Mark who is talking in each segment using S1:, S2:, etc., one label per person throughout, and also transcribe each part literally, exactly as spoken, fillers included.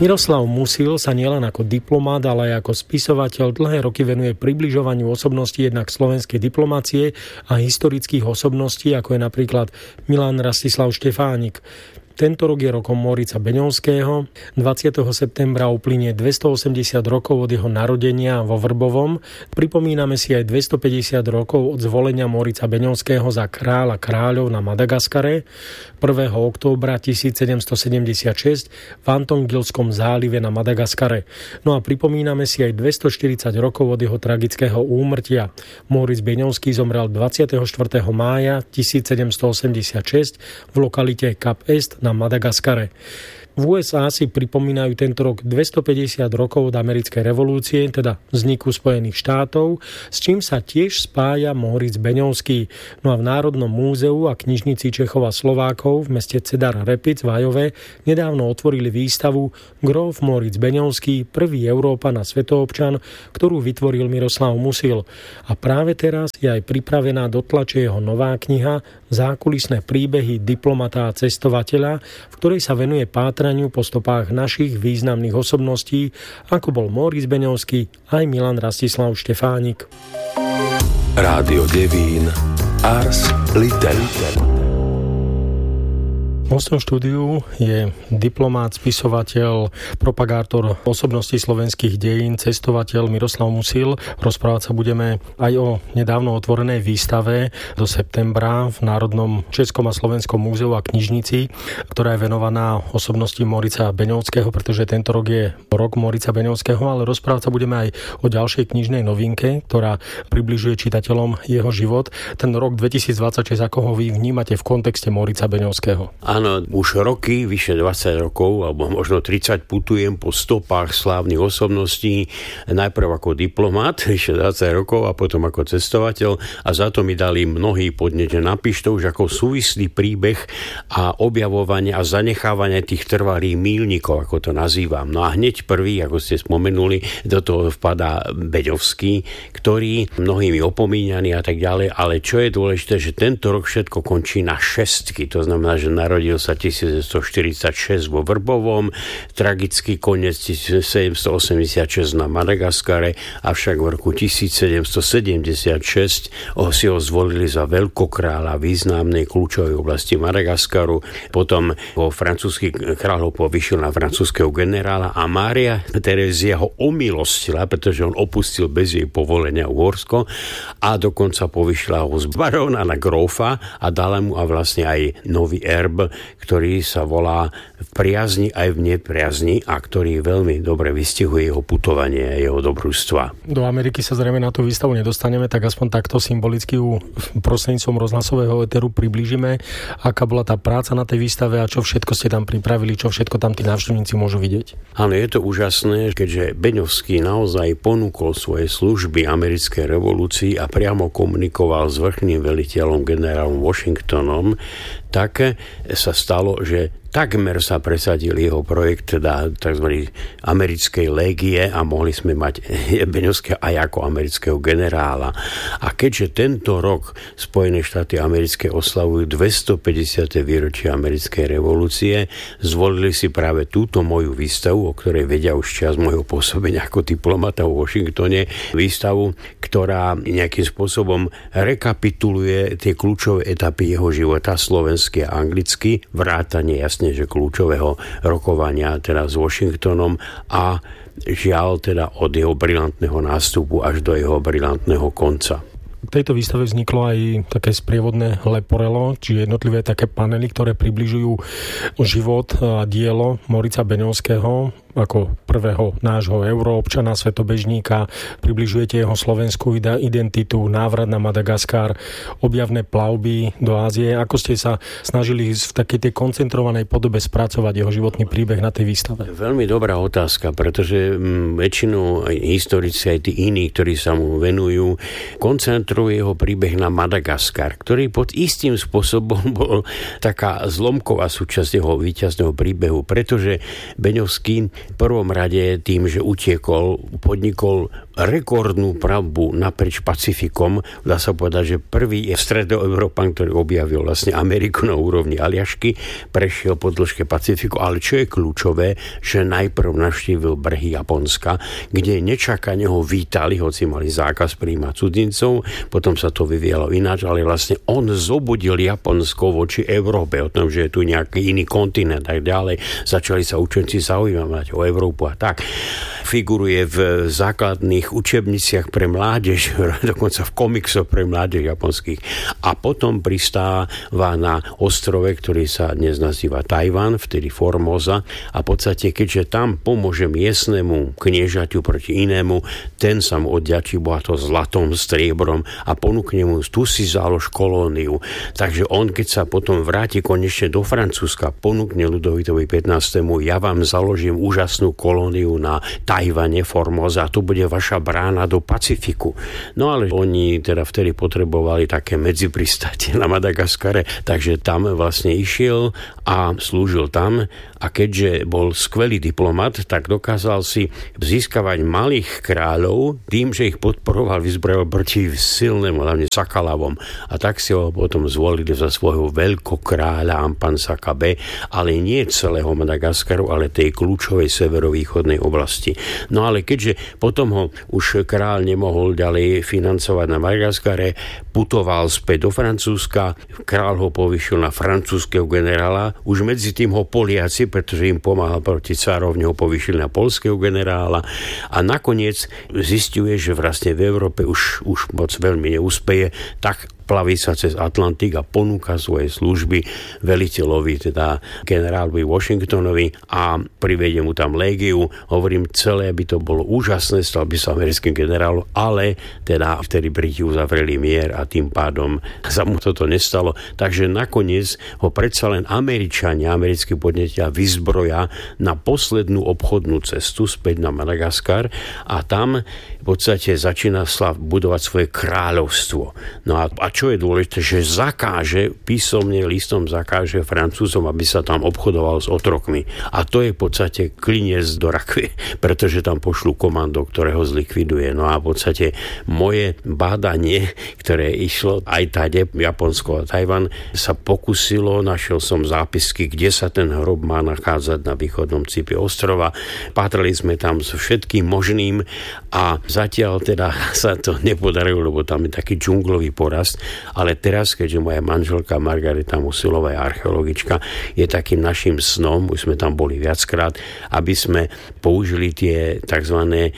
S1: Miroslav Musil sa nielen ako diplomát, ale aj ako spisovateľ dlhé roky venuje približovaniu osobností jednak slovenskej diplomácie a historických osobností, ako je napríklad Milan Rastislav Štefánik. Tento rok je rokom Morica Beňovského. dvadsiateho septembra uplynie dvestoosemdesiat rokov od jeho narodenia vo Vrbovom. Pripomíname si aj dvestopäťdesiat rokov od zvolenia Morica Beňovského za kráľa kráľov na Madagaskare prvého októbra tisícsedemstosedemdesiatšesť v Antongilskom zálive na Madagaskare. No a pripomíname si aj dvestoštyridsať rokov od jeho tragického úmrtia. Moric Beňovský zomrel dvadsiateho štvrtého mája tisícsedemstoosemdesiatšesť v lokalite Kap Est na Madagaskare. V ú es á si pripomínajú tento rok dvestopäťdesiat rokov od americkej revolúcie, teda vzniku Spojených štátov, s čím sa tiež spája Moric Beňovský. No a v Národnom múzeu a knižnici Čechov a Slovákov v meste Cedar Repic v Ajove nedávno otvorili výstavu Gróf Moric Beňovský, prvý Európan a svetoobčan, ktorú vytvoril Miroslav Musil. A práve teraz je aj pripravená do tlače jeho nová kniha Zákulisné príbehy diplomata a cestovateľa, v ktorej sa venuje pátraniu po stopách našich významných osobností, ako bol Moric Beňovský aj Milan Rastislav Štefánik.
S2: Rádio Devín, Ars Literae.
S1: Hostom štúdiu je diplomát, spisovateľ, propagátor osobností slovenských dejín, cestovateľ Miroslav Musil. Rozprávať sa budeme aj o nedávno otvorenej výstave do septembra v Národnom Českom a Slovenskom múzeu a knižnici, ktorá je venovaná osobnosti Morica Beňovského, pretože tento rok je rok Morica Beňovského, ale rozprávať sa budeme aj o ďalšej knižnej novinke, ktorá približuje čitateľom jeho život. Ten rok dvetisícdvadsaťšesť, ako ho vy vnímate v kontexte Morica Beňovského?
S3: Áno, už roky, vyše dvadsať rokov, alebo možno tridsať putujem po stopách slávnych osobností, najprv ako diplomát, vyše dvadsať rokov a potom ako cestovateľ a za to mi dali mnohí podnete. Napíš to už ako súvislý príbeh a objavovanie a zanechávanie tých trvalých míľnikov, ako to nazývam. No a hneď prvý, ako ste spomenuli, do toho vpadá Beňovský, ktorý mnohými opomíňaný a tak ďalej, ale čo je dôležité, že tento rok všetko končí na šestky, to znamená, že narodil sa tisícdeväťstoštyridsaťšesť vo Vrbovom, tragický koniec tisícsedemstoosemdesiatšesť na Madagaskare, avšak v roku tisícsedemstosedemdesiatšesť ho si ho zvolili za veľkokráľa významnej kľúčovej oblasti Madagaskaru. Potom ho francúzsky kráľ ho povyšil na francúzskeho generála a Mária Terézia ho omilostila, pretože on opustil bez jej povolenia Uhorsko a dokonca povyšila ho z baróna na grófa a dala mu a vlastne aj nový erb, ktorý sa volá v priazni aj v nepriazni a ktorý veľmi dobre vystihuje jeho putovanie a jeho dobrústva.
S1: Do Ameriky sa zrejme na tú výstavu nedostaneme, tak aspoň takto symbolicky u prostredníctvom rozhlasového éteru priblížime, aká bola tá práca na tej výstave a čo všetko ste tam pripravili, čo všetko tam tí návštevníci môžu vidieť.
S3: Áno, je to úžasné, keďže Beňovský naozaj ponúkol svoje služby americkej revolúcii a priamo komunikoval s vrchným veliteľom generálom Washingtonom, tak sa stalo, že takmer sa presadil jeho projekt, teda tzv. Americkej légie a mohli sme mať Beňovského aj ako amerického generála. A keďže tento rok Spojené štáty americké oslavujú dvestopäťdesiate výročie americkej revolúcie, zvolili si práve túto moju výstavu, o ktorej vedia už čas môjho pôsobenia ako diplomata v Washingtone, výstavu, ktorá nejakým spôsobom rekapituluje tie kľúčové etapy jeho života, slovenský a anglický, vrátane jasne že kľúčového rokovania teda s Washingtonom a žiaľ teda od jeho brilantného nástupu až do jeho brilantného konca.
S1: V tejto výstave vzniklo aj také sprievodné leporelo, čiže jednotlivé také panely, ktoré približujú život a dielo Morica Beňovského ako prvého nášho euroobčana, svetobežníka. Približujete jeho slovenskú identitu, návrat na Madagaskar, objavné plavby do Ázie. Ako ste sa snažili v takej tej koncentrovanej podobe spracovať jeho životný príbeh na tej výstave?
S3: Veľmi dobrá otázka, pretože väčšinou historici aj tí iní, ktorí sa mu venujú, koncentrujú ilustruje jeho príbeh na Madagaskar, ktorý pod istým spôsobom bol taká zlomková súčasť jeho víťazného príbehu, pretože Beňovský v prvom rade tým, že utiekol, podnikol rekordnú plavbu naprieč Pacifikom. Dá sa povedať, že prvý je stredoeurópan, ktorý objavil vlastne Ameriku na úrovni Aliašky, prešiel po dĺžke Pacifiku, ale čo je kľúčové, že najprv navštívil brehy Japonska, kde nečakane ho vítali, hoci mali zákaz prijímať cudzincov, potom sa to vyvíjalo ináč, ale vlastne on zobudil Japonsko voči Európe, o tom, že je tu nejaký iný kontinent a tak ďalej. Začali sa učenci zaujímať o Európu a tak. Figuruje v základných učebniciach pre mládež, dokonca v komiksoch pre mládež japonských. A potom pristáva na ostrove, ktorý sa dnes nazýva Tajvan, vtedy Formosa. A v podstate, keďže tam pomôže miestnemu kniežaťu proti inému, ten sa mu odďačí bohato zlatom, striebrom a ponúkne mu tu si zálož kolóniu. Takže on, keď sa potom vráti konečne do Francúzska, ponúkne Ludovitovi pätnástemu ja vám založím úžasnú kolóniu na Tajvane, Formosa, a to bude vaša brána do Pacifiku. No ale oni teda vtedy potrebovali také medzipristátie na Madagaskare, takže tam vlastne išiel a slúžil tam a keďže bol skvelý diplomat, tak dokázal si získavať malých kráľov tým, že ich podporoval, vyzbrojil proti silnému, hlavne Sakalavom. A tak si ho potom zvolili za svojho veľkokráľa Amponsaka bé, ale nie celého Madagaskaru, ale tej kľúčovej severovýchodnej oblasti. No ale keďže potom ho už kráľ nemohol ďalej financovať na Madagaskare, putoval späť do Francúzska, kráľ ho povyšil na francúzskeho generála, už medzi tým ho Poliaci, pretože im pomáhal proti cárovne, ho povyšili na poľského generála a nakoniec zisťuje, že vlastne v Európe už, už moc veľmi neúspeje, tak plaví sa cez Atlantik a ponúka svoje služby veliteľovi, teda generálovi Washingtonovi a privedie mu tam légiu. Hovorím, celé by to bolo úžasné, stal by sa americkým generálom, ale teda vtedy Briti uzavreli mier a tým pádom sa mu toto nestalo. Takže nakoniec ho predsa len Američania, americkí podnetia vyzbroja na poslednú obchodnú cestu späť na Madagaskar a tam v podstate začína sa budovať svoje kráľovstvo. No a, a čo je dôležité, že zakáže, písomne listom zakáže Francúzom, aby sa tam obchodoval s otrokmi. A to je v podstate kliniec do rakve, pretože tam pošlú komando, ktoré ho zlikviduje. No a v podstate moje bádanie, ktoré išlo aj tade, Japonsko a Tajvan, sa pokusilo, našiel som zápisky, kde sa ten hrob má nachádzať na východnom cípe ostrova. Pátrali sme tam s všetkým možným a zatiaľ teda sa to nepodarilo, lebo tam je taký džunglový porast. Ale teraz, keďže moja manželka Margareta Musilová je archeologička, je takým našim snom, už sme tam boli viackrát, aby sme použili tie tzv.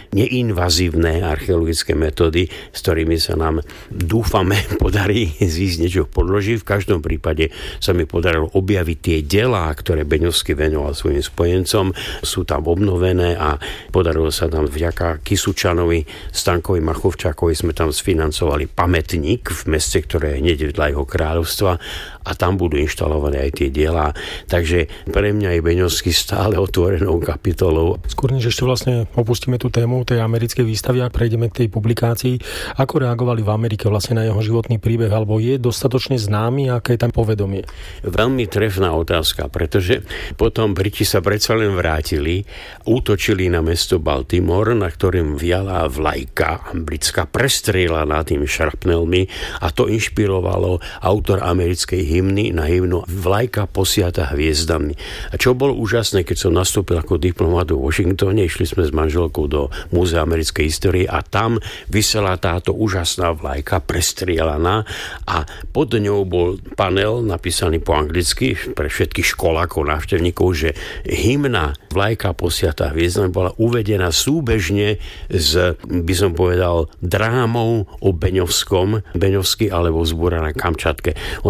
S3: Neinvazívne archeologické metódy, s ktorými sa nám, dúfame, podarí zísť niečo v podloží. V každom prípade sa mi podarilo objaviť tie delá, ktoré Beňovský venoval svojim spojencom. Sú tam obnovené a podarilo sa tam vďaka Kisučanovi, Stankovi Machovčákovi sme tam sfinancovali pamätník v meste, ktoré je hneď vedľa jeho kráľovstva a tam budú inštalované aj tie diela. Takže pre mňa je Beňovský stále otvorenou kapitolou.
S1: Skôr než ešte vlastne opustíme tú tému tej americkej výstavy a prejdeme k tej publikácii, ako reagovali v Amerike vlastne na jeho životný príbeh, alebo je dostatočne známy, aké je tam povedomie?
S3: Veľmi trefná otázka, pretože potom Briti sa predsa len vrátili, útočili na mesto Baltimore, na ktorým viala vlajka britská, prestrieľaná tými šrapnelmi a to inšpirovalo autor americkej hymny na hymnu Vlajka posiata hviezdami. A čo bolo úžasné, keď som nastúpil ako diplomat do Washingtone, išli sme s manželkou do Múzea americkej histórie a tam visela táto úžasná vlajka prestrielaná a pod ňou bol panel napísaný po anglicky pre všetkých školákov, návštevníkov, že hymna Vlajka posiata hviezdami bola uvedená súbežne s, by som povedal, drámou o Beňovskom, Beňovský alebo Zbúra na Kamčatke. Oni a potom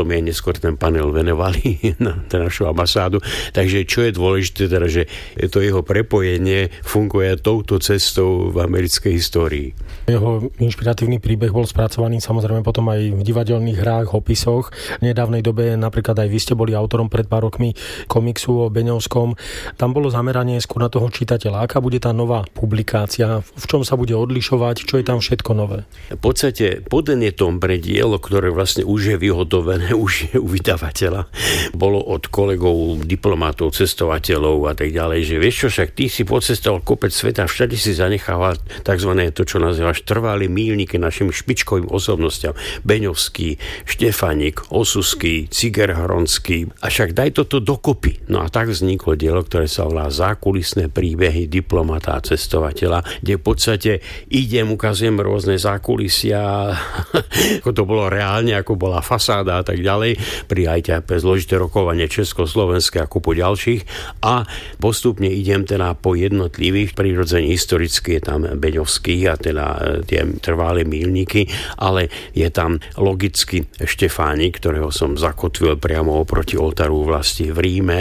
S3: potom jej neskôr ten panel venovali na, na našu ambasádu. Takže čo je dôležité, teda, že to jeho prepojenie funguje touto cestou v americkej histórii.
S1: Jeho inšpiratívny príbeh bol spracovaný samozrejme potom aj v divadelných hrách, opisoch. V nedávnej dobe napríklad aj vy ste boli autorom pred pár rokmi komiksu o Beňovskom. Tam bolo zameranie skôr na toho čitateľa. Aká bude tá nová publikácia? V čom sa bude odlišovať? Čo je tam všetko nové?
S3: V podstate podnetom pre dielo, ktoré vlastne už je vyhotovené, už je u vydavateľa, bolo od kolegov, diplomatov, cestovateľov a tak ďalej, že vieš čo, však ty si pocestoval kopec sveta, všade si zanechával takzvané to, čo nazývaš trvalý míľnik našim špičkovým osobnostiam. Beňovský, Štefanik, Osusky, Cigerhronský. A však daj toto dokopy. No a tak vzniklo dielo, ktoré sa volá Zákulisné príbehy diplomata a cestovateľa, kde v podstate idem, ukazujem rôzne zákulisia, ako to bolo reálne, ako bola fasáda a tak ďalej, pri aj ťa zložité rokovanie Československé ako po ďalších a postupne idem teda po jednotlivých, prirodzene historicky je tam Beňovský a teda tie trvalé míľniky, ale je tam logicky Štefánik, ktorého som zakotvil priamo oproti oltáru vlasti v Ríme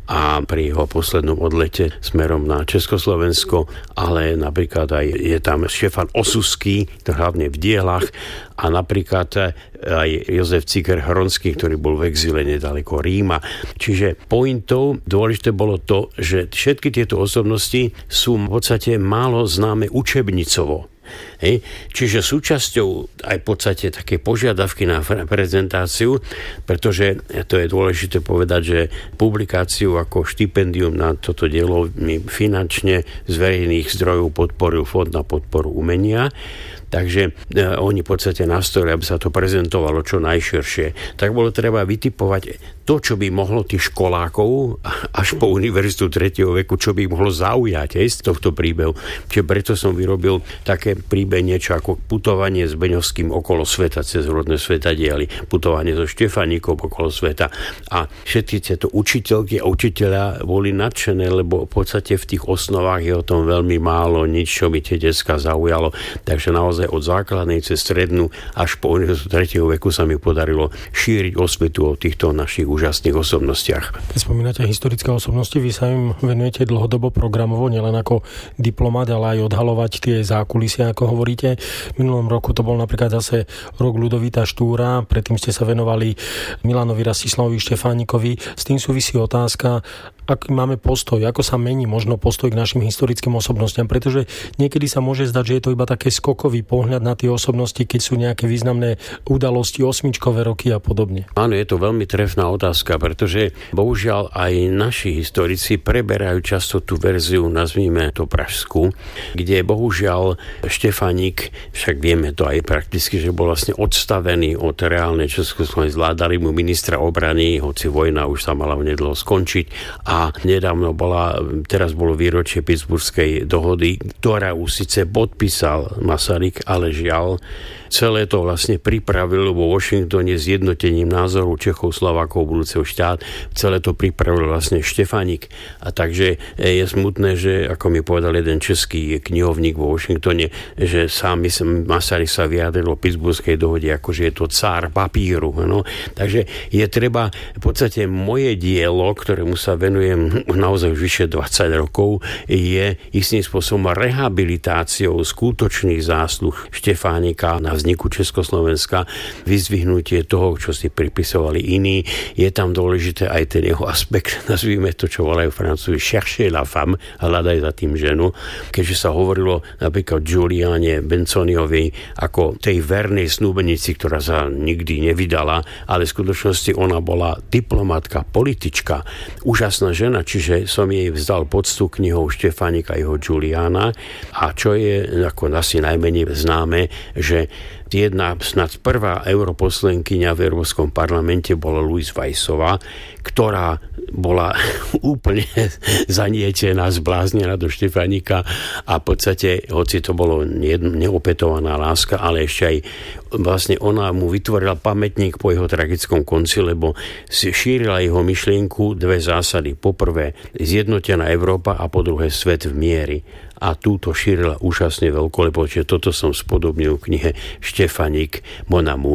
S3: a pri jeho poslednom odlete smerom na Československo, ale napríklad aj je tam Štefan Osusky, hlavne v dielach, a napríklad aj Jozef Cigerhronský, ktorý bol v exíle nedaleko Ríma. Čiže pointou dôležité bolo to, že všetky tieto osobnosti sú v podstate málo známe učebnicovo. Hej. Čiže súčasťou aj v podstate také požiadavky na prezentáciu, pretože to je dôležité povedať, že publikáciu ako štipendium na toto dielo mi finančne z verejných zdrojov podporil Fond na podporu umenia. Takže e, oni v podstate nastojili, aby sa to prezentovalo čo najširšie. Tak bolo treba vytipovať to, čo by mohlo tých školákov až po univerzitu tretieho veku, čo by mohlo zaujať aj z tohto príbehu. Čiže preto som vyrobil také príbeh niečo ako putovanie s Beňovským okolo sveta cez rôzne svetadiely, putovanie so Štefánikom okolo sveta. A všetky tieto učiteľky a učiteľa boli nadšené, lebo v podstate v tých osnovách je o tom veľmi málo, nič, čo by tie decká zaujalo. Takže naozaj od základnej cez strednú až po univerzitu tretieho veku sa mi podarilo šíriť osvetu o týchto našich úžasných osobnostiach.
S1: Keď spomínate historické osobnosti, vy sa im venujete dlhodobo programovo, nielen ako diplomat, ale aj odhalovať tie zákulisia, ako hovoríte. V minulom roku to bol napríklad zase rok Ľudovita Štúra, predtým ste sa venovali Milanovi Rastislavovi Štefánikovi. S tým súvisí otázka, aký máme postoj, ako sa mení možno postoj k našim historickým osobnostiam, pretože niekedy sa môže zdať, že je to iba také skokový pohľad na tie osobnosti, keď sú nejaké významné udalosti, osmičkové roky a podobne.
S3: Áno, je to veľmi trefná otázka, pretože bohužiaľ aj naši historici preberajú často tú verziu, nazvime to pražskú, kde bohužiaľ Štefánik, však vieme to aj prakticky, že bol vlastne odstavený od reálnej Československej, zvládali mu ministra obrany, hoci vojna už sa mala nedlho skončiť a nedávno bola, teraz bolo výročie Pittsburghskej dohody, ktorá už síce podpísal Masaryk, ale žiaľ, celé to vlastne pripravil vo Washingtone s jednotením názoru Čechov, Slovákov, budúceho štát. Celé to pripravil vlastne Štefánik. A takže je smutné, že ako mi povedal jeden český knihovník vo Washingtone, že sám myslím, Masaryk sa vyjadril o Pittsburghskej dohode, ako že je to cár papíru. No. Takže je treba, v podstate moje dielo, ktorému sa venujem naozaj už vyše dvadsať rokov, je istým spôsobom rehabilitáciou skutočných zásluh Štefánika na vzniku Československa, vyzdvihnutie toho, čo si pripisovali iní. Je tam dôležité aj ten jeho aspekt, nazvime to, čo volajú Francúzi, chercher la femme, hľadaj za tým ženu. Keďže sa hovorilo napríklad Giuliane Benzoniovi ako tej vernej snúbenici, ktorá sa nikdy nevydala, ale v skutočnosti ona bola diplomatka, politička, úžasná žena, čiže som jej vzdal poctu knihou Štefánika a jeho Giuliana. A čo je ako asi najmenej známe, že jedna snad prvá europoslenkyňa v Európskom parlamente bola Louise Weissová, ktorá bola úplne zanietená, zbláznená do Štefánika a v podstate, hoci to bolo neopetovaná láska, ale ešte aj vlastne ona mu vytvorila pamätník po jeho tragickom konci, lebo si šírila jeho myšlienku dve zásady. Po prvé, zjednotená Európa a po druhé, svet v miery. A túto šírila úžasne veľko, lebo toto som spodobnil v knihe Štefánik Mon amour.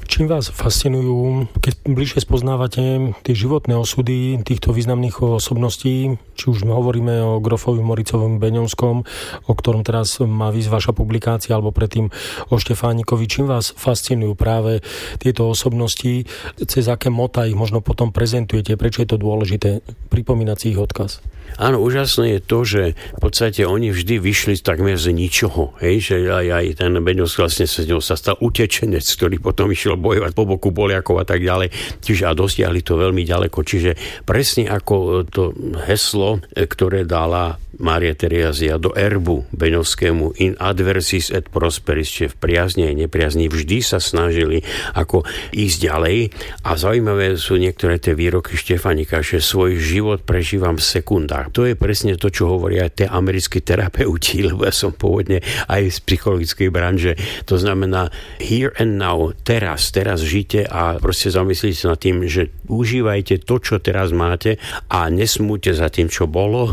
S1: Čím vás fascinujú, keď bližšie spoznávate tie životné osudy týchto významných osobností, či už hovoríme o Grofovi, Moricovom, Beňovskom, o ktorom teraz má výsť vaša publikácia, alebo predtým o Štefánikovi, čím vás fascinujú práve tieto osobnosti, cez aké motá ich možno potom prezentujete, prečo je to dôležité pripomínať si ich odkaz?
S3: Áno, úžasné je to, že v podstate oni vždy vyšli takmer z ničoho. Hej, že aj, aj ten Beňovský vlastne sa, sa stal utečenec, ktorý potom išiel bojovať po boku Poliakov a tak ďalej. Čiže a dosiahli to veľmi ďaleko. Čiže presne ako to heslo, ktoré dala Mária Terezia do erbu Beňovskému in adversis et prosperis, čiže v priazni aj nepriazni, vždy sa snažili ako ísť ďalej. A zaujímavé sú niektoré tie výroky Štefánika, že svoj život prežívam v sekundách. To je presne to, čo hovoria tie americkí terapeuti, lebo ja som pôvodne aj z psychologickej branže. To znamená here and now, teraz, teraz žite a proste zamyslite sa nad tým, že užívajte to, čo teraz máte a nesmúte za tým, čo bolo.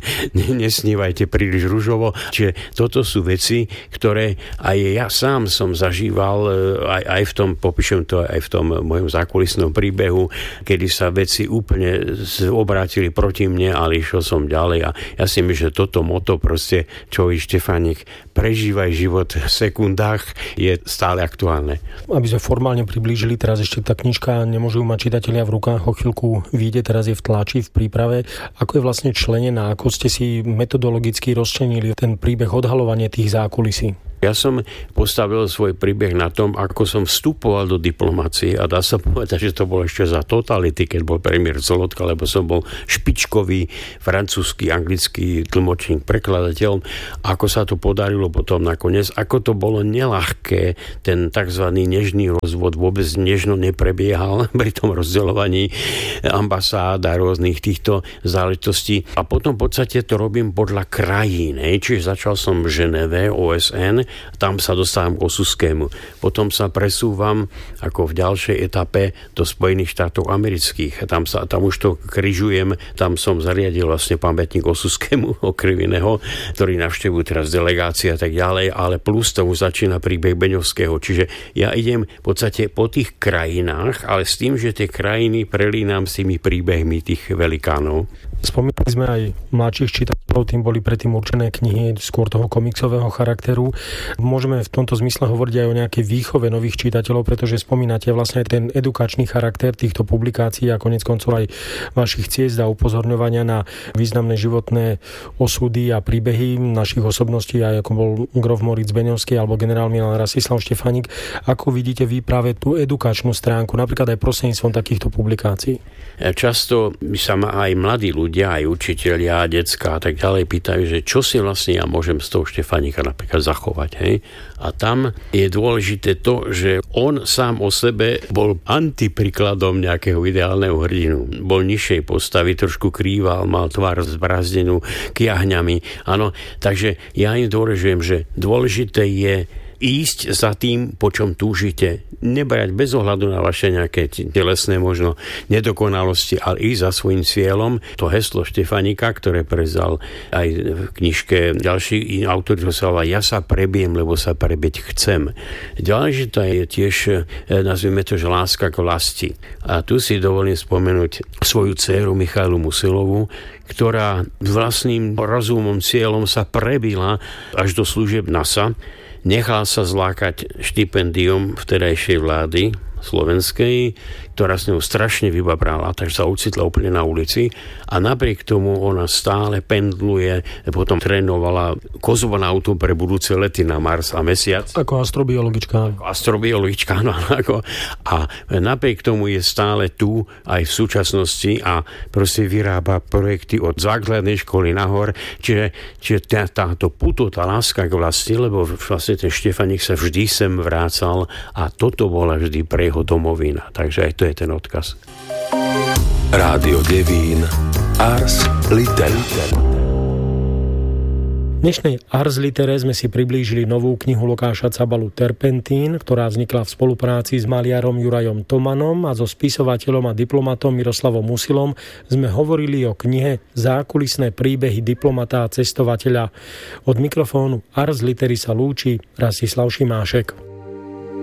S3: Nesnívajte príliš ružovo. Čiže toto sú veci, ktoré aj ja sám som zažíval, aj, aj v tom, popíšem to aj v tom mojom zákulisnom príbehu, kedy sa veci úplne obrátili proti mne, ale išiel som ďalej a ja si myslím, že toto moto proste, čo hovorí Štefánik, prežívaj život v sekundách, je stále aktuálne.
S1: Aby sme formálne priblížili, teraz ešte tá knižka nemôžu mať čitatelia v rukách, o chvíľku vyjde, teraz je v tlači, v príprave. Ako je vlastne členená, ako ste si metodologicky rozčlenili ten príbeh odhalovania tých zákulisí?
S3: Ja som postavil svoj príbeh na tom, ako som vstupoval do diplomácie a dá sa povedať, že to bolo ešte za totality, keď bol premiér Sobotka, lebo som bol špičkový francúzsky, anglický tlmočník, prekladateľ. Ako sa to podarilo potom nakoniec, ako to bolo neľahké, ten tzv. Nežný rozvod vôbec nežno neprebiehal pri tom rozdeľovaní ambasád a rôznych týchto záležitostí. A potom v podstate to robím podľa krajín. Čiže začal som v Ženeve, ó es en, tam sa dostávam k Osuskému. Potom sa presúvam ako v ďalšej etape do Spojených štátov amerických. Tam, sa, tam už to križujem, tam som zariadil vlastne pamätník Osuskému okrem iného, ktorý navštevujú teraz delegácie a tak ďalej, ale plus tomu začína príbeh Beňovského. Čiže ja idem v podstate po tých krajinách, ale s tým, že tie krajiny prelínam s tými príbehmi tých velikánov.
S1: Spomínali sme aj mladších čitateľov, tým boli predtým určené knihy skôr toho komiksového charakteru. Môžeme v tomto zmysle hovoriť aj o nejakej výchove nových čitateľov, pretože spomínate vlastne ten edukačný charakter týchto publikácií a koniec koncov aj vašich ciest a upozorňovania na významné životné osudy a príbehy našich osobností, aj ako bol Grof Moritz Beňovský alebo generál Milan Rastislav Štefánik. Ako vidíte vy práve tú edukačnú stránku, napríklad aj prostredníctvom takýchto publikácií?
S3: Často sa ma aj mladí ľudia, aj učitelia, decká a tak ďalej pýtajú, že čo si vlastne ja môžem z toho Štefánika napríklad zachovať. Hej? A tam je dôležité to, že on sám o sebe bol antipríkladom nejakého ideálneho hrdinu. Bol nižšej postavy, trošku krýval, mal tvár zbrazdenú kiahňami. Áno, takže ja im dôležujem, že dôležité je ísť za tým, po čom túžite. Nebrať bez ohľadu na vaše nejaké telesné možno nedokonalosti, ale ísť za svojím cieľom. To heslo Štefánika, ktoré prezal aj v knižke ďalší autor, ja sa prebiem, lebo sa prebeť chcem. Dôležitá je tiež, nazvime to, že láska k vlasti. A tu si dovolím spomenúť svoju dcéru Michailu Musilovú, ktorá vlastným rozumom cieľom sa prebila až do služieb NASA. Nechal sa zlákať štipendium vtedajšej vlády slovenskej, ktorá s ňou strašne vybabrala, takže sa ocitla úplne na ulici a napriek tomu ona stále pendluje, potom trénovala kozmonautu pre budúce lety na Mars a Mesiac.
S1: Ako astrobiologička.
S3: Ako astrobiologička, no ako. A napriek tomu je stále tu aj v súčasnosti a proste vyrába projekty od základnej školy nahor, čiže, čiže tá, táto puto, tá láska k vlasti, lebo vlastne ten Štefánik sa vždy sem vrácal a toto bola vždy pre jeho domovina. Takže aj to je ten odkaz.
S2: Rádio Devín, Ars Literae.
S1: V dnešnej Ars Literae sme si priblížili novú knihu Lukáša Cabalu Terpentín, ktorá vznikla v spolupráci s maliarom Jurajom Tomanom a so spisovateľom a diplomatom Miroslavom Musilom. Sme hovorili o knihe Zákulisné príbehy diplomata a cestovateľa. Od mikrofónu Ars Literae sa lúči Rastislav Šimášek.